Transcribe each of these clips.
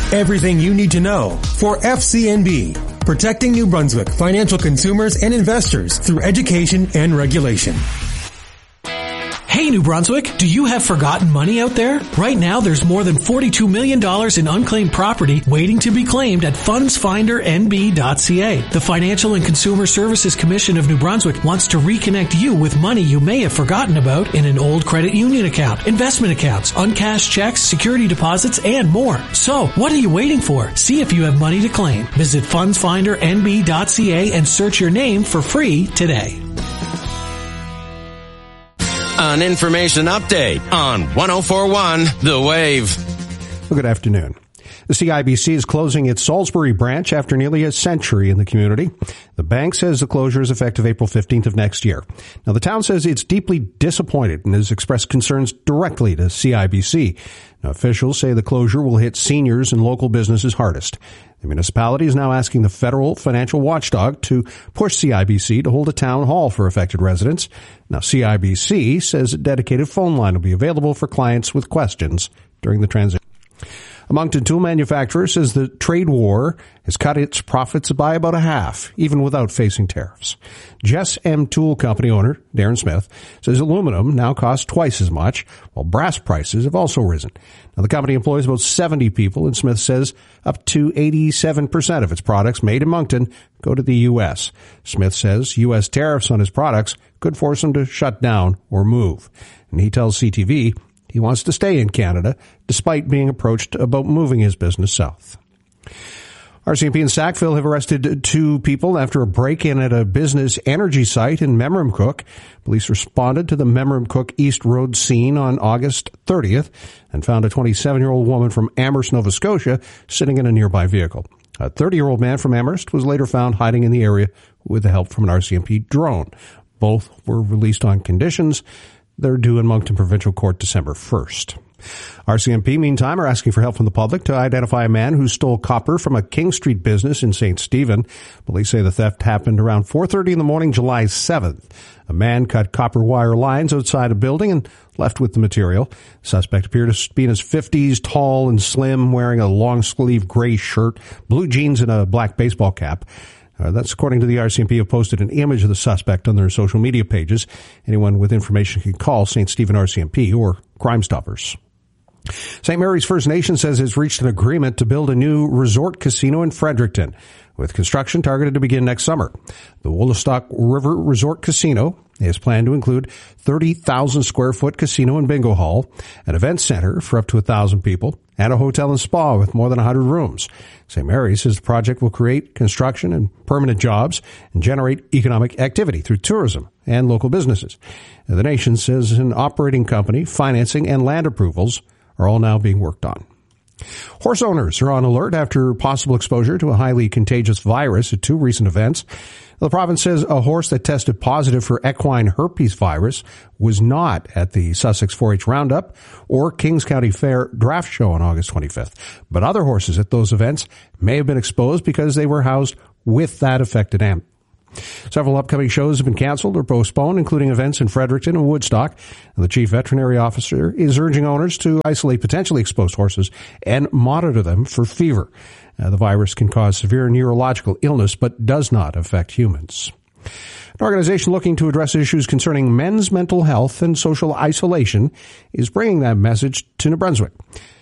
Everything you need to know for FCNB, protecting New Brunswick financial consumers and investors through education and regulation. Hey, New Brunswick, do you have forgotten money out there? Right now, there's more than $42 million in unclaimed property waiting to be claimed at fundsfindernb.ca. The Financial and Consumer Services Commission of New Brunswick wants to reconnect you with money you may have forgotten about in an old credit union account, investment accounts, uncashed checks, security deposits, and more. So, what are you waiting for? See if you have money to claim. Visit fundsfindernb.ca and search your name for free today. An information update on 104.1 The Wave. Well, good afternoon. The CIBC is closing its Salisbury branch after nearly a century in the community. The bank says the closure is effective April 15th of next year. Now, the town says it's deeply disappointed and has expressed concerns directly to CIBC. Now, officials say the closure will hit seniors and local businesses hardest. The municipality is now asking the federal financial watchdog to push CIBC to hold a town hall for affected residents. Now, CIBC says a dedicated phone line will be available for clients with questions during the transition. A Moncton tool manufacturer says the trade war has cut its profits by about a half, even without facing tariffs. Jess M. Tool Company owner Darren Smith says aluminum now costs twice as much, while brass prices have also risen. Now, the company employs about 70 people, and Smith says up to 87% of its products made in Moncton go to the U.S. Smith says U.S. tariffs on his products could force him to shut down or move. And he tells CTV he wants to stay in Canada, despite being approached about moving his business south. RCMP and Sackville have arrested 2 people after a break-in at a business energy site in Memramcook. Police responded to the Memramcook East Road scene on August 30th and found a 27-year-old woman from Amherst, Nova Scotia, sitting in a nearby vehicle. A 30-year-old man from Amherst was later found hiding in the area with the help from an RCMP drone. Both were released on conditions. They're due in Moncton Provincial Court December 1st. RCMP, meantime, are asking for help from the public to identify a man who stole copper from a King Street business in St. Stephen. Police say the theft happened around 4:30 in the morning, July 7th. A man cut copper wire lines outside a building and left with the material. The suspect appeared to be in his 50s, tall and slim, wearing a long-sleeve gray shirt, blue jeans, and a black baseball cap. That's according to the RCMP, who posted an image of the suspect on their social media pages. Anyone with information can call St. Stephen RCMP or Crime Stoppers. St. Mary's First Nation says it's reached an agreement to build a new resort casino in Fredericton, with construction targeted to begin next summer. The Woolastock River Resort Casino is planned to include 30,000 square foot casino and bingo hall, an event center for up to 1,000 people, and a hotel and spa with more than 100 rooms. St. Mary's says the project will create construction and permanent jobs and generate economic activity through tourism and local businesses. The nation says an operating company, financing, and land approvals are all now being worked on. Horse owners are on alert after possible exposure to a highly contagious virus at 2 recent events. The province says a horse that tested positive for equine herpes virus was not at the Sussex 4-H Roundup or Kings County Fair draft show on August 25th. But other horses at those events may have been exposed because they were housed with that affected animal. Several upcoming shows have been canceled or postponed, including events in Fredericton and Woodstock. And the chief veterinary officer is urging owners to isolate potentially exposed horses and monitor them for fever. The virus can cause severe neurological illness but does not affect humans. An organization looking to address issues concerning men's mental health and social isolation is bringing that message to New Brunswick.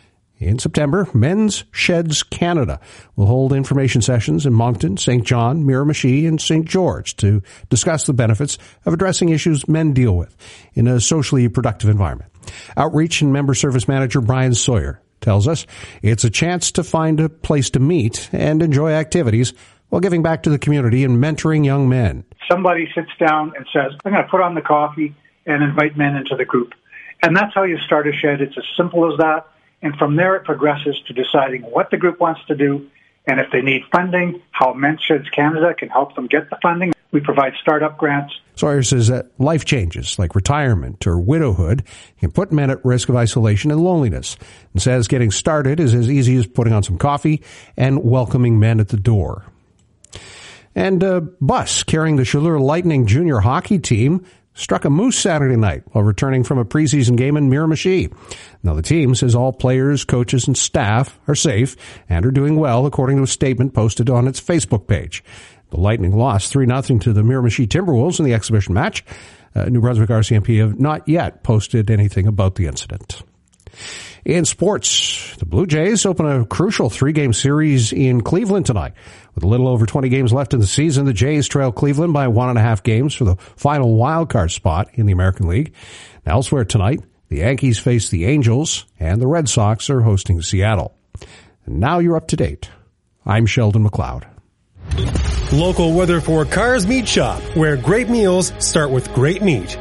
In September, Men's Sheds Canada will hold information sessions in Moncton, St. John, Miramichi, and St. George to discuss the benefits of addressing issues men deal with in a socially productive environment. Outreach and Member Service Manager Brian Sawyer tells us it's a chance to find a place to meet and enjoy activities while giving back to the community and mentoring young men. Somebody sits down and says, I'm going to put on the coffee and invite men into the group. And that's how you start a shed. It's as simple as that. And from there, it progresses to deciding what the group wants to do, and if they need funding, how Men's Sheds Canada can help them get the funding. We provide startup grants. Sawyer says that life changes, like retirement or widowhood, can put men at risk of isolation and loneliness, and says getting started is as easy as putting on some coffee and welcoming men at the door. And a bus carrying the Chaleur Lightning junior hockey team struck a moose Saturday night while returning from a preseason game in Miramichi. Now, the team says all players, coaches, and staff are safe and are doing well, according to a statement posted on its Facebook page. The Lightning lost 3-0 to the Miramichi Timberwolves in the exhibition match. New Brunswick RCMP have not yet posted anything about the incident. In sports, the Blue Jays open a crucial 3-game series in Cleveland tonight. With a little over 20 games left in the season, the Jays trail Cleveland by 1.5 games for the final wildcard spot in the American League. Now, elsewhere tonight, the Yankees face the Angels, and the Red Sox are hosting Seattle. And now you're up to date. I'm Sheldon McLeod. Local weather for Cars Meat Shop, where great meals start with great meat.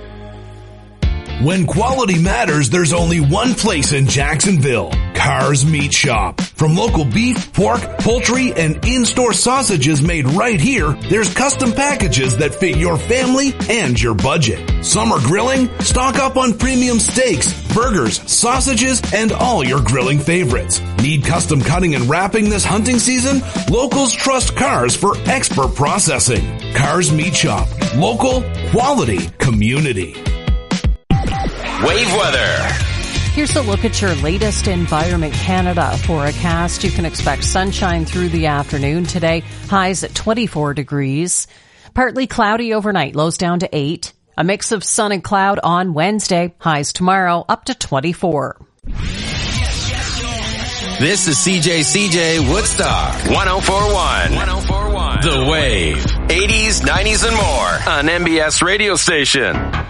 When quality matters, there's only one place in Jacksonville, Cars Meat Shop. From local beef, pork, poultry, and in-store sausages made right here, there's custom packages that fit your family and your budget. Summer grilling? Stock up on premium steaks, burgers, sausages, and all your grilling favorites. Need custom cutting and wrapping this hunting season? Locals trust Cars for expert processing. Cars Meat Shop. Local, quality, community. Wave weather. Here's a look at your latest Environment Canada forecast. You can expect sunshine through the afternoon today. Highs at 24 degrees. Partly cloudy overnight. Lows down to 8. A mix of sun and cloud on Wednesday. Highs tomorrow up to 24. This is CJCJ Woodstock 104.1. The Wave. 80s, 90s, and more on MBS radio station.